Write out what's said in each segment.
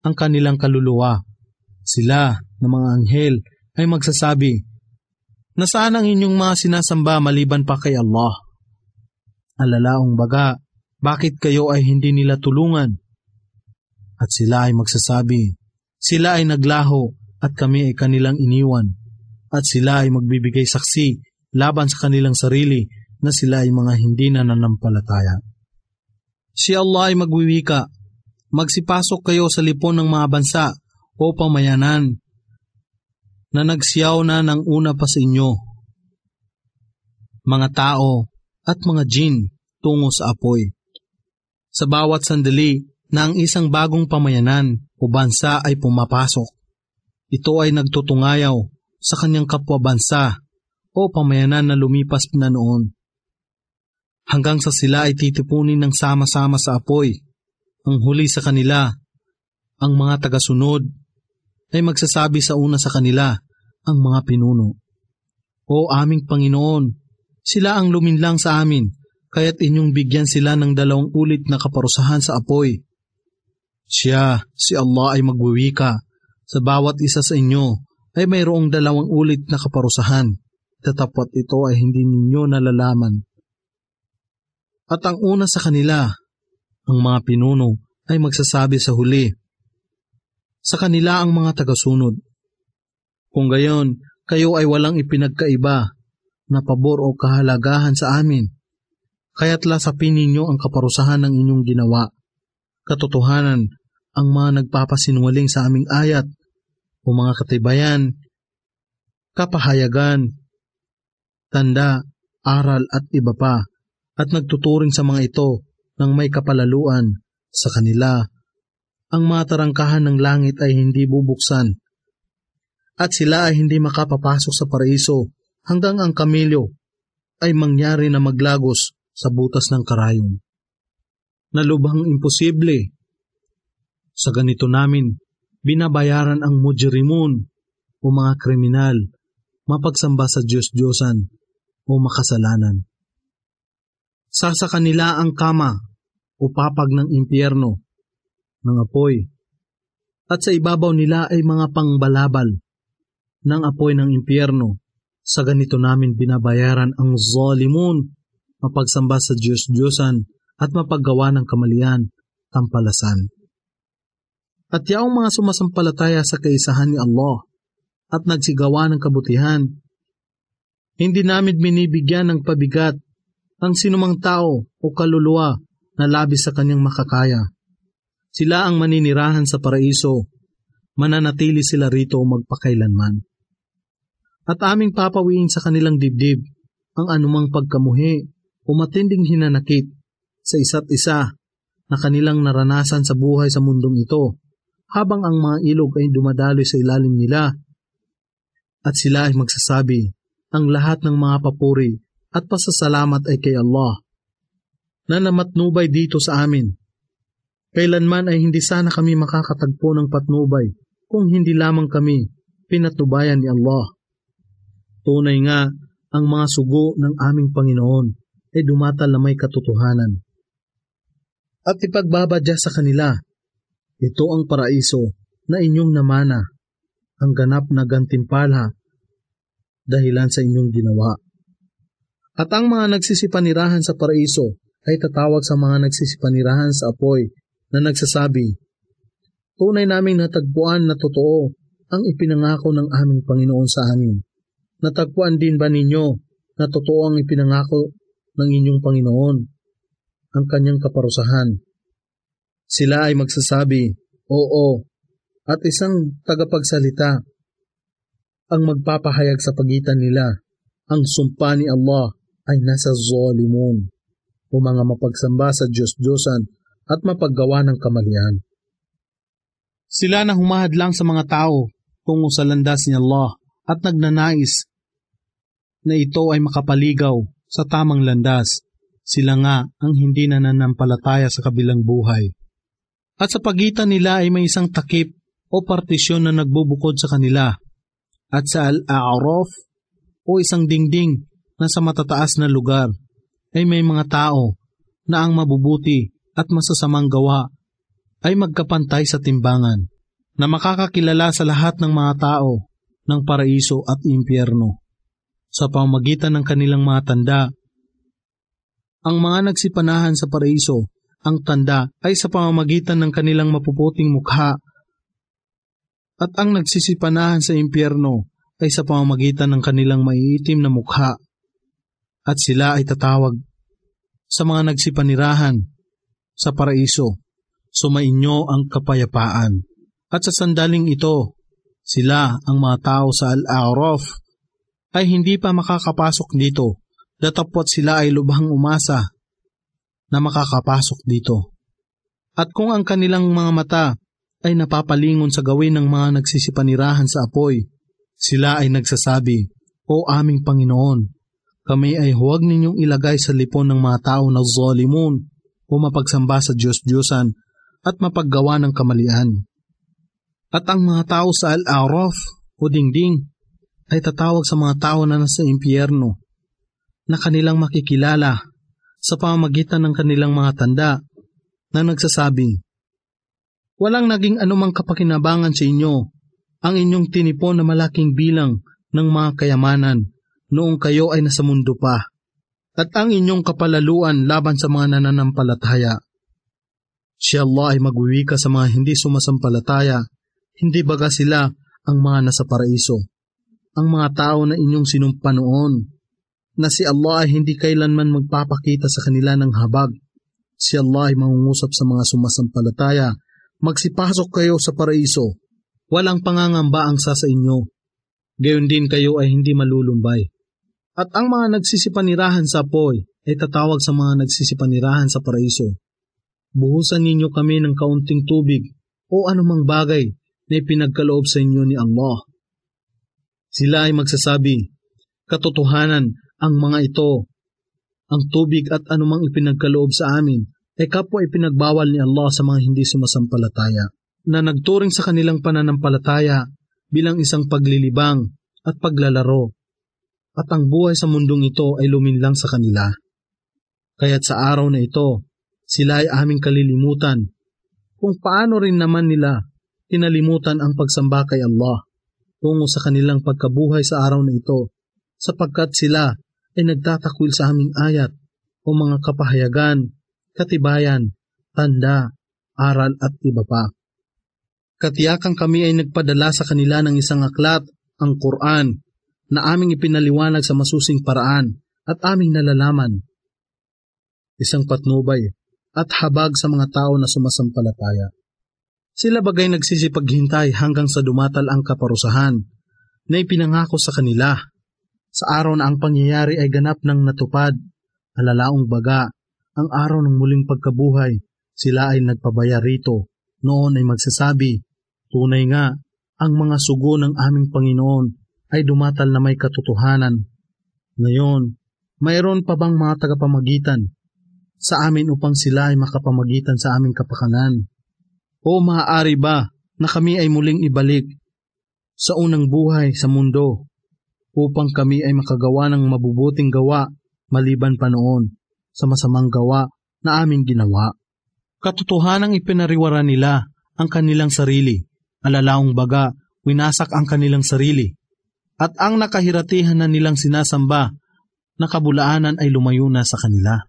ang kanilang kaluluwa. Sila na mga anghel ay magsasabi, "Nasaan ang inyong mga sinasamba maliban pa kay Allah? Alalaong baga, bakit kayo ay hindi nila tulungan?" At sila ay magsasabi, "Sila ay naglaho at kami ay kanilang iniwan." At sila ay magbibigay saksi laban sa kanilang sarili na sila ay mga hindi nananampalataya. Si Allah ay magwiwika, "Magsipasok kayo sa lipon ng mga bansa o pamayanan na nagsiyaw na ng una pa sa inyo, mga tao at mga jin tungo sa apoy. Sa bawat sandali na ang isang bagong pamayanan o bansa ay pumapasok, ito ay nagtutungayaw sa kanyang kapwa bansa o pamayanan na lumipas na noon, hanggang sa sila ay titipunin ng sama-sama sa apoy. Ang huli sa kanila, ang mga tagasunod, ay magsasabi sa una sa kanila, ang mga pinuno, 'O aming Panginoon, sila ang luminlang sa amin, kaya't inyong bigyan sila ng 2 ulit na kaparusahan sa apoy.' Siya, si Allah ay magwiwika, sa bawat isa sa inyo ay mayroong 2 ulit na kaparusahan, tatapat ito ay hindi ninyo nalalaman. At ang una sa kanila, ang mga pinuno, ay magsasabi sa huli, sa kanila ang mga tagasunod, 'Kung gayon, kayo ay walang ipinagkaiba na pabor o kahalagahan sa amin, kaya't lasapin ninyo ang kaparusahan ng inyong ginawa. Katotohanan, ang mga nagpapasinungaling sa aming ayat o mga katibayan, kapahayagan, tanda, aral at iba pa, at nagtuturing sa mga ito ng may kapalaluan sa kanila, ang mga tarangkahan ng langit ay hindi bubuksan, at sila ay hindi makapapasok sa paraiso hanggang ang kamelyo ay mangyari na maglagos sa butas ng karayom. Na lubhang imposible. Sa ganito namin, binabayaran ang mujrimun o mga kriminal, mapagsamba sa Diyos-Diyosan o makasalanan. Sa kanila ang kama o papag ng impyerno, ng apoy, at sa ibabaw nila ay mga pangbalabal ng apoy ng impyerno. Sa ganito namin binabayaran ang zalimun, mapagsamba sa Diyos-Diyosan at mapaggawa ng kamalian, tampalasan. At yaong mga sumasampalataya sa kaisahan ni Allah at nagsigawa ng kabutihan, hindi namin binibigyan ng pabigat ang sinumang tao o kaluluwa na labis sa kanyang makakaya. Sila ang maninirahan sa paraiso, mananatili sila rito magpakailanman. At aming papawiin sa kanilang dibdib ang anumang pagkamuhi o matinding hinanakit sa isa't isa na kanilang naranasan sa buhay sa mundong ito, habang ang mga ilog ay dumadaloy sa ilalim nila. At sila ay magsasabi, ang lahat ng mga papuri at pasasalamat ay kay Allah, na namatnubay dito sa amin. Kailanman ay hindi sana kami makakatagpo ng patnubay kung hindi lamang kami pinatnubayan ni Allah. Tunay nga, ang mga sugo ng aming Panginoon ay dumatal na may katotohanan. At ipagbabadya sa kanila, ito ang paraiso na inyong namana, ang ganap na gantimpala dahilan sa inyong ginawa. At ang mga nagsisipanirahan sa paraiso ay tatawag sa mga nagsisipanirahan sa apoy na nagsasabi, tunay naming natagpuan na totoo ang ipinangako ng aming Panginoon sa amin. Natagpuan din ba ninyo na totoo ang ipinangako ng inyong Panginoon, ang kanyang kaparusahan? Sila ay magsasabi, oo, at isang tagapagsalita ang magpapahayag sa pagitan nila, ang sumpa ni Allah ay nasa zalimun, o mga mapagsamba sa Diyos-Diyosan at mapaggawa ng kamalian. Sila na humahadlang sa mga tao tungo sa landas ni Allah at nagnanais na ito ay makapaligaw sa tamang landas. Sila nga ang hindi nananampalataya sa kabilang buhay. At sa pagitan nila ay may isang takip o partisyon na nagbubukod sa kanila. At sa Al-A'raf o isang dingding na sa matataas na lugar ay may mga tao na ang mabubuti at masasamang gawa ay magkapantay sa timbangan. na makakakilala sa lahat ng mga tao ng paraiso at impyerno sa pamamagitan ng kanilang mga tanda. Ang mga nagsipanahan sa paraiso, ang tanda ay sa pamamagitan ng kanilang mapuputing mukha, at ang nagsisipanahan sa impyerno ay sa pamamagitan ng kanilang maiitim na mukha, at sila ay tatawag sa mga nagsipanirahan sa paraiso, sumainyo ang kapayapaan. At sa sandaling ito, sila, ang mga tao sa Al-A'raf, ay hindi pa makakapasok dito, datapwat sila ay lubhang umasa na makakapasok dito. At kung ang kanilang mga mata ay napapalingon sa gawin ng mga nagsisipanirahan sa apoy, sila ay nagsasabi, O aming Panginoon, kami ay huwag ninyong ilagay sa lipon ng mga tao na zalimun o mapagsamba sa Diyos-Diyosan at mapaggawa ng kamalian. At ang mga tao sa Al-A'raf o dingding ay tatawag sa mga tao na nasa impyerno na kanilang makikilala sa pamamagitan ng kanilang mga tanda na nagsasabing, Walang naging anumang kapakinabangan sa inyo ang inyong tinipon na malaking bilang ng mga kayamanan noong kayo ay nasa mundo pa, at ang inyong kapalaluan laban sa mga nananampalataya. Si Allah ay magwiwika sa mga hindi sumasampalataya, hindi baga sila ang mga nasa paraiso. Ang mga tao na inyong sinumpa noon, na si Allah ay hindi kailanman magpapakita sa kanila ng habag. Si Allah ay mangungusap sa mga sumasampalataya, magsipasok kayo sa paraiso, walang pangangamba ang sa inyo. Gayon din kayo ay hindi malulumbay. At ang mga nagsisipanirahan sa apoy ay tatawag sa mga nagsisipanirahan sa paraiso, Buhusan ninyo kami ng kaunting tubig o anumang bagay na ipinagkaloob sa inyo ni Allah. Sila ay magsasabi, Katotohanan, ang mga ito, ang tubig at anumang ipinagkaloob sa amin, ay kapwa ipinagbawal ni Allah sa mga hindi sumasampalataya, na nagturing sa kanilang pananampalataya bilang isang paglilibang at paglalaro, at ang buhay sa mundong ito ay luminlang sa kanila. Kaya't sa araw na ito, sila ay aming kalilimutan, kung paano rin naman nila kinalimutan ang pagsamba kay Allah tungo sa kanilang pagkabuhay sa araw na ito, sapagkat sila ay nagtatakwil sa aming ayat o mga kapahayagan, katibayan, tanda, aral at iba pa. Katiyakan kami ay nagpadala sa kanila ng isang aklat, ang Quran, na aming ipinaliwanag sa masusing paraan at aming nalalaman. Isang patnubay at habag sa mga tao na sumasampalataya. Sila bagay nagsisipaghintay hanggang sa dumatal ang kaparusahan na ipinangako sa kanila. Sa araw na ang pangyayari ay ganap ng natupad, alalaong baga, ang araw ng muling pagkabuhay, sila ay nagpabaya rito. Noon ay magsasabi, tunay nga, ang mga sugo ng aming Panginoon ay dumatal na may katotohanan. Ngayon, mayroon pa bang mga tagapamagitan sa amin upang sila ay makapamagitan sa aming kapakanan? O maaari ba na kami ay muling ibalik sa unang buhay sa mundo upang kami ay makagawa ng mabubuting gawa maliban pa noon sa masamang gawa na aming ginawa? Katotohanang ipinariwara nila ang kanilang sarili, alalaong baga, winasak ang kanilang sarili, at ang nakahiratihan na nilang sinasamba na kabulaanan ay lumayo na sa kanila.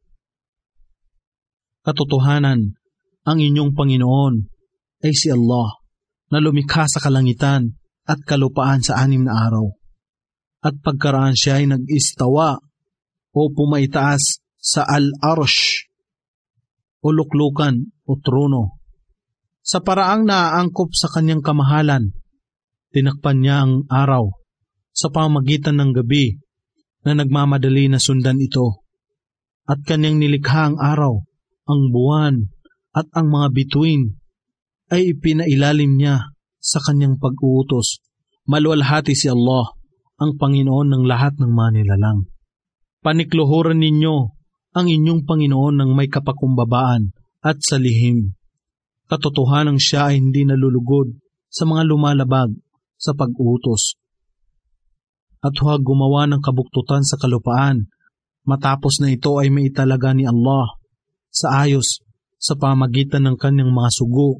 Katotohanan, ang inyong Panginoon ay si Allah na lumikha sa kalangitan at kalupaan sa 6 na araw. At pagkaraan siya ay nag-istawa o pumaitaas sa al-arsh o luklukan o trono. Sa paraang naaangkop sa kanyang kamahalan, tinakpan niya ang araw sa pamamagitan ng gabi na nagmamadali na sundan ito. At kanyang nilikha ang araw, ang buwan at ang mga bituin ay ipinailalim niya sa kanyang pag-uutos. Maluwalhati si Allah, ang Panginoon ng lahat ng mga nilalang. Panikluhuran ninyo ang inyong Panginoon ng may kapakumbabaan at sa lihim. Katotohanang siya ay hindi nalulugod sa mga lumalabag sa pag-uutos. At huwag gumawa ng kabuktutan sa kalupaan, matapos na ito ay maitalaga ni Allah sa ayos sa pamagitan ng kanyang mga sugo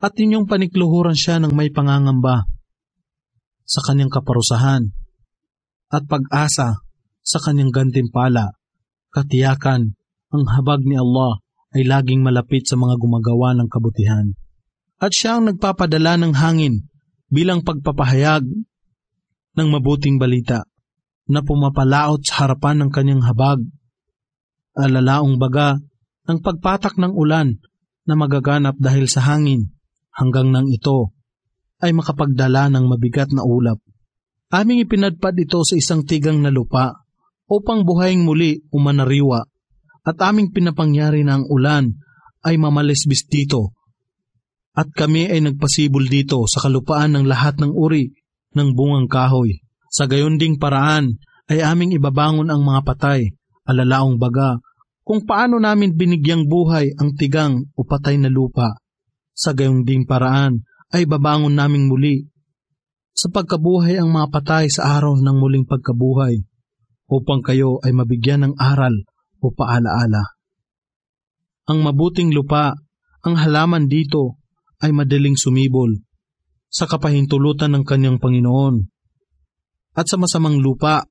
at inyong panikluhuran siya ng may pangangamba sa kanyang kaparusahan at pag-asa sa kanyang gantimpala. Katiyakan, ang habag ni Allah ay laging malapit sa mga gumagawa ng kabutihan. At siya ang nagpapadala ng hangin bilang pagpapahayag ng mabuting balita na pumapalaot sa harapan ng kanyang habag. Alalaong baga ng pagpatak ng ulan na magaganap dahil sa hangin hanggang nang ito ay makapagdala ng mabigat na ulap. Aming ipinadpad ito sa isang tigang na lupa upang buhayin muli o manariwa, at aming pinapangyari na ang ulan ay mamalisbis dito, at kami ay nagpasibol dito sa kalupaan ng lahat ng uri ng bungang kahoy. Sa gayon ding paraan ay aming ibabangon ang mga patay. Alalaong baga kung paano namin binigyang buhay ang tigang o patay na lupa. Sa gayon ding paraan ay babangon naming muli sa pagkabuhay ang mga patay sa araw ng muling pagkabuhay, upang kayo ay mabigyan ng aral o paalaala. Ang mabuting lupa, ang halaman dito ay madaling sumibol sa kapahintulutan ng kanyang Panginoon. At sa masamang lupa,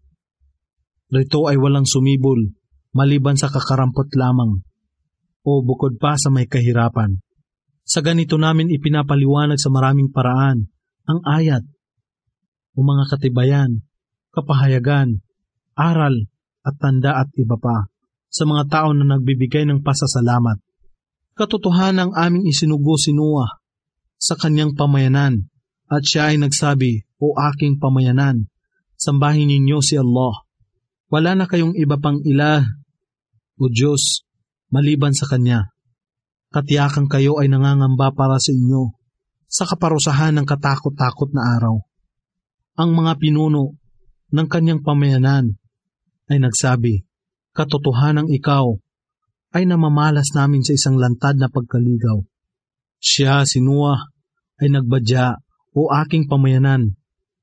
rito ay walang sumibol maliban sa kakarampot lamang o bukod pa sa may kahirapan. Sa ganito namin ipinapaliwanag sa maraming paraan ang ayat o mga katibayan, kapahayagan, aral at tanda at iba pa sa mga tao na nagbibigay ng pasasalamat. Katotohanan ang aming isinugo si Noah sa kanyang pamayanan, at siya ay nagsabi, "O aking pamayanan, sambahin ninyo si Allah. Wala na kayong iba pang ilah o Diyos maliban sa Kanya. Katiyakan kayo ay nangangamba para sa inyo sa kaparusahan ng katakot-takot na araw." Ang mga pinuno ng kanyang pamayanan ay nagsabi, "Katotohanang ikaw ay namamalas namin sa isang lantad na pagkaligaw." Siya, si Noah, ay nagbadya, "O aking pamayanan,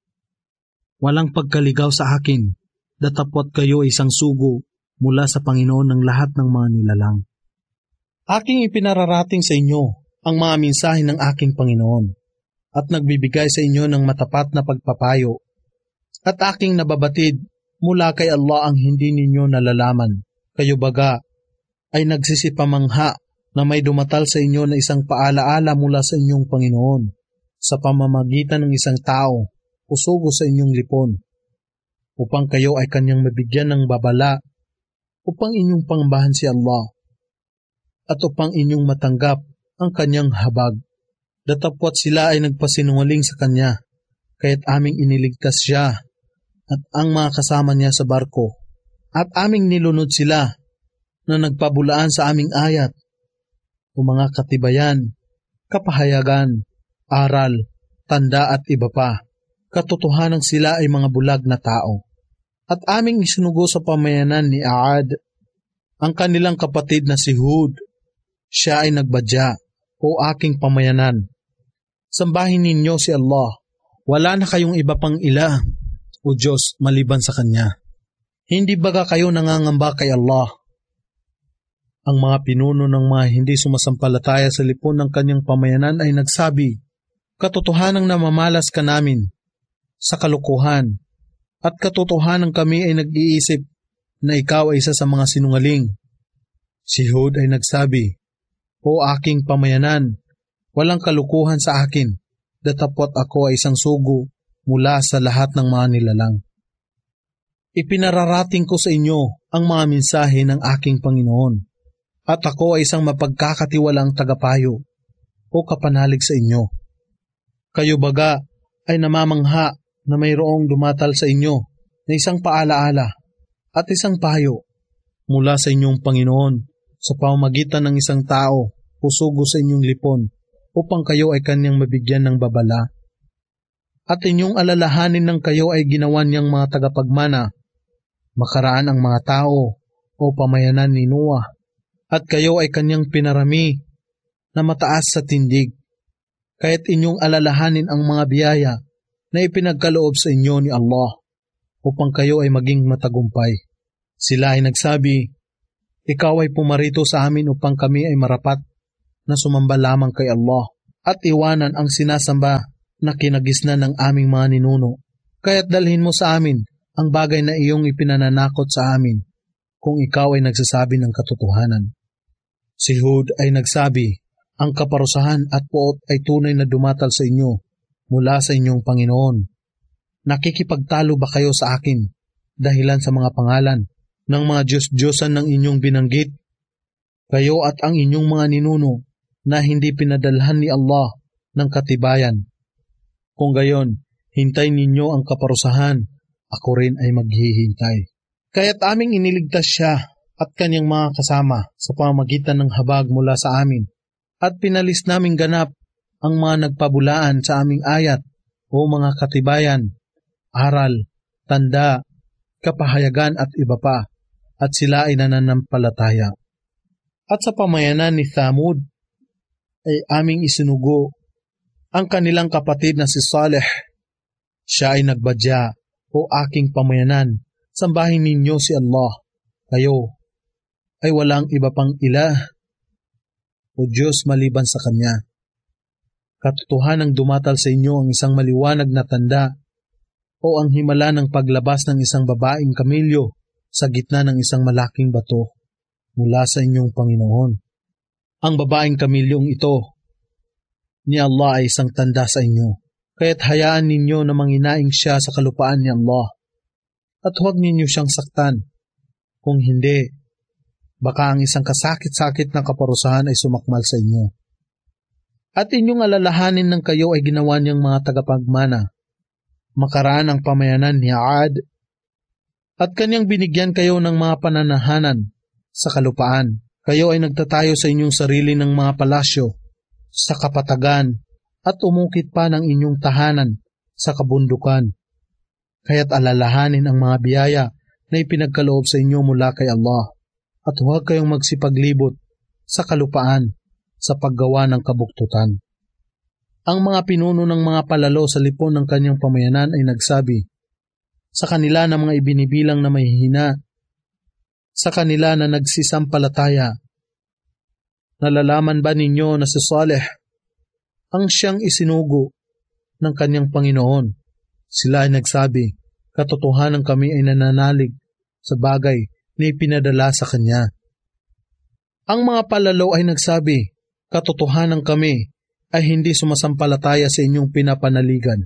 walang pagkaligaw sa akin, datapwat kayo isang sugo mula sa Panginoon ng lahat ng mga nilalang." Aking ipinararating sa inyo ang mga mensahe ng aking Panginoon at nagbibigay sa inyo ng matapat na pagpapayo, at aking nababatid mula kay Allah ang hindi ninyo nalalaman. Kayo baga ay nagsisipamangha na may dumatal sa inyo na isang paalaala mula sa inyong Panginoon sa pamamagitan ng isang tao o sugo sa inyong lipon, upang kayo ay kanyang mabigyan ng babala, upang inyong pangambahan si Allah, at upang inyong matanggap ang kanyang habag. Datapwat sila ay nagpasinungaling sa kanya, kaya't aming iniligtas siya at ang mga kasama niya sa barko, at aming nilunod sila na nagpabulaan sa aming ayat o mga katibayan, kapahayagan, aral, tanda at iba pa. Katotohanan sila ay mga bulag na tao. At aming isunugo sa pamayanan ni Aad ang kanilang kapatid na si Hud. Siya ay nagbadya, "O aking pamayanan, sambahin ninyo si Allah. Wala na kayong iba pang ilah o Diyos maliban sa Kanya. Hindi baga kayo nangangamba kay Allah?" Ang mga pinuno ng mga hindi sumasampalataya sa lipon ng kanyang pamayanan ay nagsabi, "Katotohanang namamalas ka namin sa kalukuhan, at katotohanan kami ay nag-iisip na ikaw ay isa sa mga sinungaling." Si Hud ay nagsabi, "O aking pamayanan, walang kalukuhan sa akin, datapwat ako ay isang sugo mula sa lahat ng mga nilalang. Ipinararating ko sa inyo ang mga mensahe ng aking Panginoon, at ako ay isang mapagkakatiwalang tagapayo o kapanalig sa inyo. Kayo baga ay namamangha na mayroong dumatal sa inyo na isang paalaala at isang payo mula sa inyong Panginoon sa pamamagitan ng isang tao o sugo sa inyong lipon, upang kayo ay kanyang mabigyan ng babala. At inyong alalahanin ng kayo ay ginawa niyang mga tagapagmana, makaraan ang mga tao o pamayanan ni Noah, at kayo ay kanyang pinarami na mataas sa tindig. Kaya't inyong alalahanin ang mga biyaya na ipinagkaloob sa inyo ni Allah, upang kayo ay maging matagumpay." Sila ay nagsabi, "Ikaw ay pumarito sa amin upang kami ay marapat na sumamba lamang kay Allah at iwanan ang sinasamba na kinagisnan ng aming mga ninuno. Kaya't dalhin mo sa amin ang bagay na iyong ipinananakot sa amin kung ikaw ay nagsasabi ng katotohanan. Si Hud ay nagsabi, ang kaparusahan at puot ay tunay na dumatal sa inyo mula sa inyong Panginoon. Nakikipagtalo ba kayo sa akin dahilan sa mga pangalan ng mga Diyos-Diyosan ng inyong binanggit? Kayo at ang inyong mga ninuno na hindi pinadalhan ni Allah ng katibayan. Kung gayon, hintay ninyo ang kaparusahan, ako rin ay maghihintay. Kaya't aming iniligtas siya at kanyang mga kasama sa pamamagitan ng habag mula sa amin, at pinalis naming ganap ang mga nagpabulaan sa aming ayat o mga katibayan, aral, tanda, kapahayagan at iba pa, at sila ay nananampalataya. At sa pamayanan ni Thamud ay aming isinugo ang kanilang kapatid na si Saleh. Siya ay nagbadya, o aking pamayanan, sambahin ninyo si Allah. Kayo ay walang iba pang ilah o Diyos maliban sa Kanya. Katotohanang dumatal sa inyo ang isang maliwanag na tanda o ang himala ng paglabas ng isang babaeng kamilyo sa gitna ng isang malaking bato mula sa inyong Panginoon. Ang babaeng kamilyong ito ni Allah ay isang tanda sa inyo, kaya't hayaan ninyo na manginaing siya sa kalupaan ni Allah, at huwag ninyo siyang saktan. Kung hindi, baka ang isang kasakit-sakit na kaparusahan ay sumakmal sa inyo. At inyong alalahanin ng kayo ay ginawa niyang mga tagapagmana, makaraan ang pamayanan ni Aad, at kanyang binigyan kayo ng mga pananahanan sa kalupaan. Kayo ay nagtatayo sa inyong sarili ng mga palasyo sa kapatagan at umukit pa ng inyong tahanan sa kabundukan. Kaya't alalahanin ang mga biyaya na ipinagkaloob sa inyo mula kay Allah, at huwag kayong magsipaglibot sa kalupaan sa paggawa ng kabuktutan. Ang mga pinuno ng mga palalo sa lipon ng kanyang pamayanan ay nagsabi sa kanila na mga ibinibilang na mahihina, sa kanila na nagsisampalataya, nalalaman ba ninyo na si Saleh ang siyang isinugo ng kanyang Panginoon? Sila ay nagsabi, katotohanan kami ay nananalig sa bagay na ipinadala sa kanya. Ang mga palalo ay nagsabi, katotohanan kami ay hindi sumasampalataya sa inyong pinapanaligan.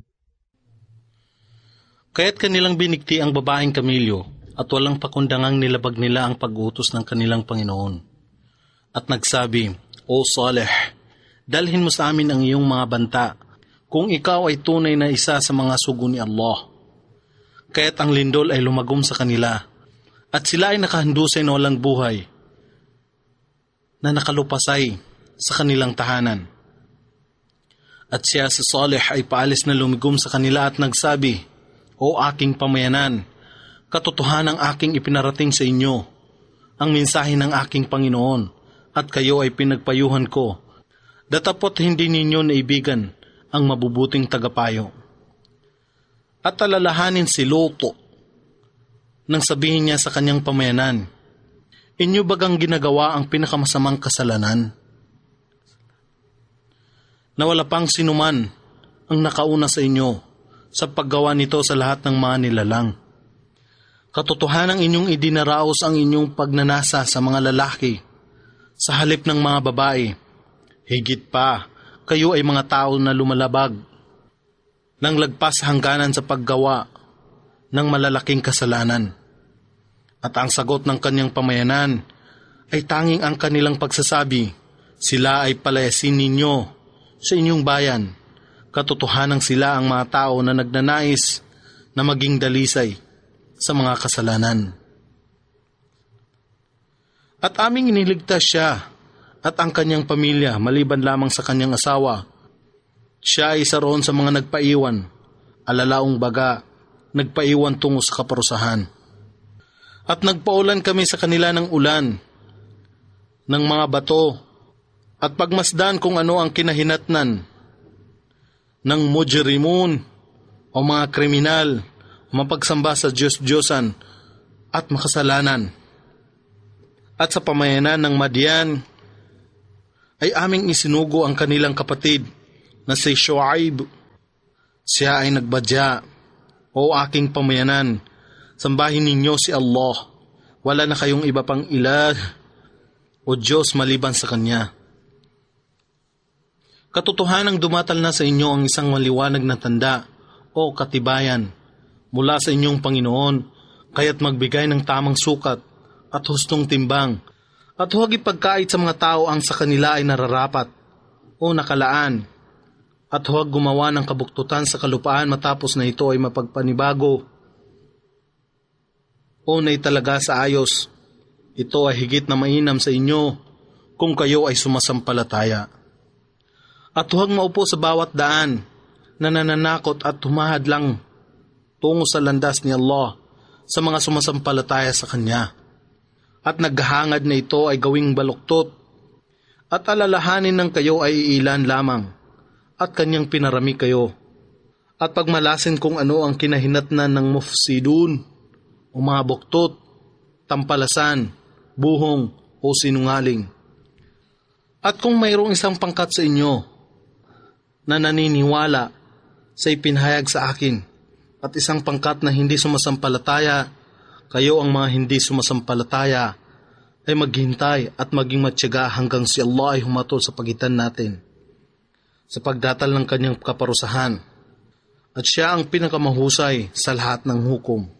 Kaya't kanilang binigti ang babaeng kamilyo at walang pakundangang nilabag nila ang pag-utos ng kanilang Panginoon. At nagsabi, O Saleh, dalhin mo sa amin ang iyong mga banta kung ikaw ay tunay na isa sa mga sugo ni Allah. Kaya't ang lindol ay lumagom sa kanila, at sila ay nakahandusay na walang buhay na nakalupasay sa kanilang tahanan. At siya si Saleh ay paalis na lumigom sa kanila at nagsabi, O aking pamayanan, katotohanang aking ipinarating sa inyo ang mensahe ng aking Panginoon, at kayo ay pinagpayuhan ko, datapot hindi ninyo naibigan ang mabubuting tagapayo. At alalahanin si Luto nang sabihin niya sa kanyang pamayanan, inyo bagang ginagawa ang pinakamasamang kasalanan? Na wala pang sinuman ang nakauna sa inyo sa paggawa nito sa lahat ng mga nilalang. Katotohanang inyong idinaraos ang inyong pagnanasa sa mga lalaki sa halip ng mga babae. Higit pa, kayo ay mga tao na lumalabag nang lagpas hangganan sa paggawa ng malalaking kasalanan. At ang sagot ng kanyang pamayanan ay tanging ang kanilang pagsasabi, sila ay palayasin ninyo sa inyong bayan. Katotohanang sila ang mga tao na nagnanais na maging dalisay sa mga kasalanan. At aming iniligtas siya at ang kanyang pamilya maliban lamang sa kanyang asawa. Siya ay isa roon sa mga nagpaiwan, alalaong baga, nagpaiwan tungo sa kaparusahan. At nagpaulan kami sa kanila ng ulan, ng mga bato, at pagmasdan kung ano ang kinahinatnan ng mujrimun o mga kriminal, mapagsamba sa Diyos-Diyosan at makasalanan. At sa pamayanan ng Madian ay aming isinugo ang kanilang kapatid na si Shuaib. Siya ay nagbadya, "O aking pamayanan, sambahin ninyo si Allah. Wala na kayong iba pang ilah o Diyos maliban sa Kanya." Katotohanang dumatal na sa inyo ang isang maliwanag na tanda o katibayan mula sa inyong Panginoon, kaya't magbigay ng tamang sukat at hustong timbang, at huwag ipagkait sa mga tao ang sa kanila ay nararapat o nakalaan, at huwag gumawa ng kabuktutan sa kalupaan matapos na ito ay mapagpanibago o naitalaga sa ayos. Ito ay higit na mainam sa inyo kung kayo ay sumasampalataya. At huwag maupo sa bawat daan na nananakot at humahad lang tungo sa landas ni Allah sa mga sumasampalataya sa Kanya. At naghahangad na ito ay gawing baluktot, at alalahanin ng kayo ay ilan lamang, at Kanyang pinarami kayo. At pagmalasin kung ano ang kinahinatnan ng mufsidun o mga buktot, tampalasan, buhong o sinungaling. At kung mayroong isang pangkat sa inyo na naniniwala sa ipinahayag sa akin, at isang pangkat na hindi sumasampalataya, kayo ang mga hindi sumasampalataya ay maghintay at maging matyaga hanggang si Allah ay humatol sa pagitan natin sa pagdatal ng Kanyang kaparusahan, at Siya ang pinakamahusay sa lahat ng hukom.